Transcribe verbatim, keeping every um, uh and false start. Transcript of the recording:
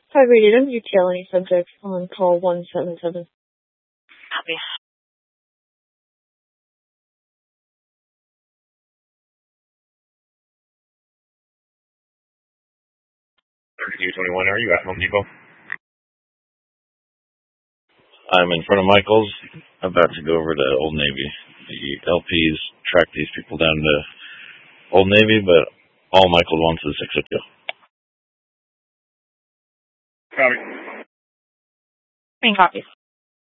Hi, Radio utility subject on call one seven seven. Copy. thirty-two twenty-one, are you at Home Depot? I'm in front of Michael's, about to go over to Old Navy. The L Ps track these people down to Old Navy, but all Michael wants is six oh two. Copy. Green copies.